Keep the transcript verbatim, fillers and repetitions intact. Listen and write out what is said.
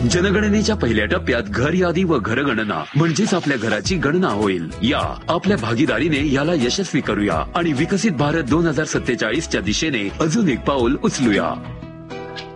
जनगणनेच्या पहिल्या टप्प्यात घर यादी व घरगणना म्हणजेच आपल्या घराची गणना होईल। या आपल्या भागीदारीने याला यशस्वी करूया आणि विकसित भारत दोन हजार सत्तेचाळीस च्या दिशेने अजून एक पाऊल उचलूया।